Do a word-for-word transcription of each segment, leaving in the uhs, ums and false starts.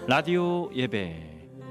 라디오 예배.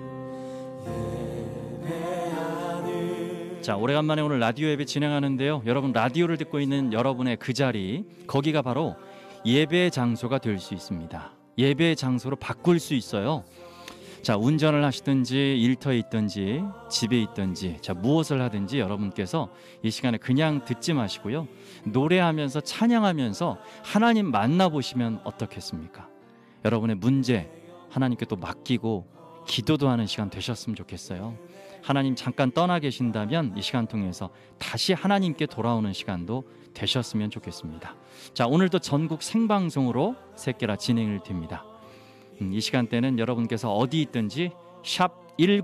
자, 오래간만에 오늘 라디오 예배 진행하는데요. 여러분 라디오를 듣고 있는 여러분의 그 자리, 거기가 바로 예배 장소가 될 수 있습니다. 예배 장소로 바꿀 수 있어요. 자, 운전을 하시든지 일터에 있든지 집에 있든지, 자, 무엇을 하든지 여러분께서 이 시간에 그냥 듣지 마시고요, 노래하면서 찬양하면서 하나님 만나보시면 어떻겠습니까? 여러분의 문제 하나님께 또 맡기고 기도도 하는 시간 되셨으면 좋겠어요. 하나님 잠깐 떠나 계신다면 이 시간 통해서 다시 하나님께 돌아오는 시간도 되셨으면 좋겠습니다. 자, 오늘도 전국 생방송으로 새끼라 진행을 됩니다. 음, 이 시간대는 여러분께서 어디 있든지 샵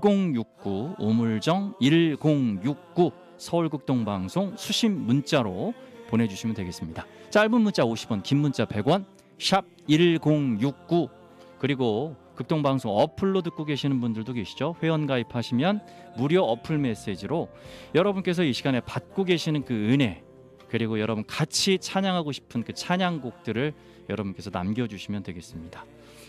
일공육구 우물정 일공육구 서울극동방송 수신 문자로 보내주시면 되겠습니다. 짧은 문자 오십 원, 긴 문자 백 원, 샵 일공육구. 그리고 극동방송 어플로 듣고 계시는 분들도 계시죠. 회원 가입하시면 무료 어플 메시지로 여러분께서 이 시간에 받고 계시는 그 은혜, 그리고 여러분 같이 찬양하고 싶은 그 찬양곡들을 여러분께서 남겨주시면 되겠습니다.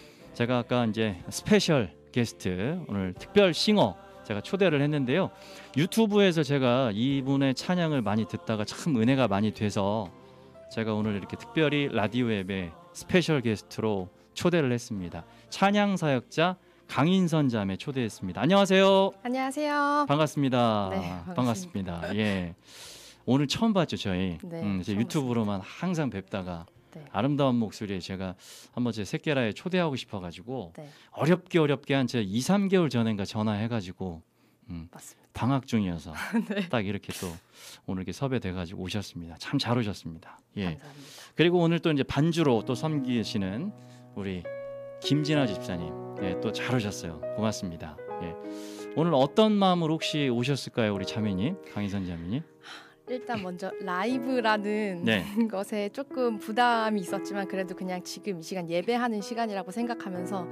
제가 아까 이제 스페셜 게스트, 오늘 특별 싱어 제가 초대를 했는데요. 유튜브에서 제가 이분의 찬양을 많이 듣다가 참 은혜가 많이 돼서 제가 오늘 이렇게 특별히 라디오 앱에 스페셜 게스트로 초대를 했습니다. 찬양 사역자 강인선 자매 초대했습니다. 안녕하세요. 안녕하세요. 반갑습니다. 네, 반갑습니다. 반갑습니다. 예, 오늘 처음 봤죠 저희. 네, 음, 제 유튜브로만 항상 뵙다가 네. 아름다운 목소리에 제가 한번 제 새끼라에 초대하고 싶어가지고 네. 어렵게 어렵게 한 제 이, 삼 개월 전인가 전화해가지고 음, 맞습니다. 방학 중이어서 네. 딱 이렇게 또 오늘 이렇게 섭외돼가지고 오셨습니다. 참 잘 오셨습니다. 예. 감사합니다. 그리고 오늘 또 이제 반주로 또 섬기시는 우리 김진아 집사님, 예, 또 잘 오셨어요. 고맙습니다. 예. 오늘 어떤 마음으로 혹시 오셨을까요, 우리 자매님, 강인선 자매님? 일단 먼저 라이브라는 네. 것에 조금 부담이 있었지만 그래도 그냥 지금 이 시간 예배하는 시간이라고 생각하면서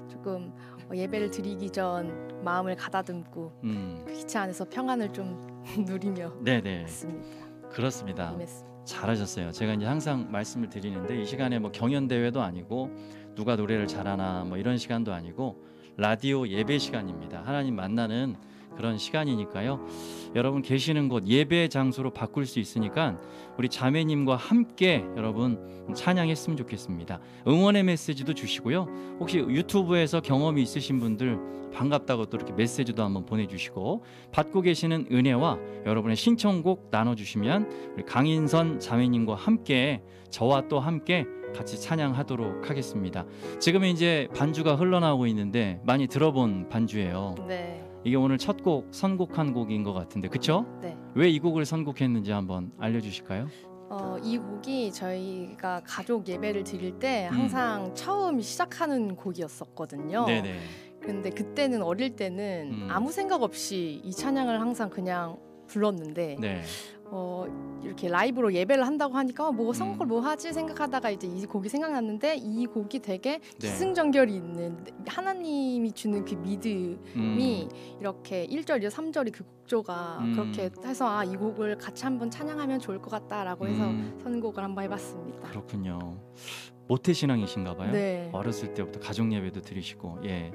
조금 예배를 드리기 전 마음을 가다듬고 음. 그 기차 안에서 평안을 좀 누리며 네네. 왔습니다. 그렇습니다. 임했습니다. 잘하셨어요. 제가 이제 항상 말씀을 드리는데 이 시간에 뭐 경연 대회도 아니고 누가 노래를 잘하나 뭐 이런 시간도 아니고 라디오 예배 시간입니다. 하나님 만나는 그런 시간이니까요. 여러분 계시는 곳 예배 장소로 바꿀 수 있으니까 우리 자매님과 함께 여러분 찬양했으면 좋겠습니다. 응원의 메시지도 주시고요. 혹시 유튜브에서 경험이 있으신 분들 반갑다고 또 이렇게 메시지도 한번 보내주시고, 받고 계시는 은혜와 여러분의 신청곡 나눠주시면 우리 강인선 자매님과 함께, 저와 또 함께 같이 찬양하도록 하겠습니다. 지금은 이제 반주가 흘러나오고 있는데 많이 들어본 반주예요. 네. 이게 오늘 첫 곡 선곡한 곡인 것 같은데, 그쵸? 네. 왜 이 곡을 선곡했는지 한번 알려주실까요? 어, 이 곡이 저희가 가족 예배를 드릴 때 항상 음. 처음 시작하는 곡이었었거든요. 네네. 그런데 그때는 어릴 때는 음. 아무 생각 없이 이 찬양을 항상 그냥 불렀는데 네. 어, 이렇게 라이브로 예배를 한다고 하니까 뭐 선곡을 음. 뭐 하지 생각하다가 이제 이 곡이 생각났는데, 이 곡이 되게 네. 기승전결이 있는, 하나님이 주는 그 믿음이 음. 이렇게 일 절, 이 절, 삼 절이 그 곡조가 음. 그렇게 해서 아, 이 곡을 같이 한번 찬양하면 좋을 것 같다라고 해서 음. 선곡을 한번 해봤습니다. 그렇군요. 모태신앙이신가 봐요. 네. 어렸을 때부터 가족 예배도 드리시고. 예.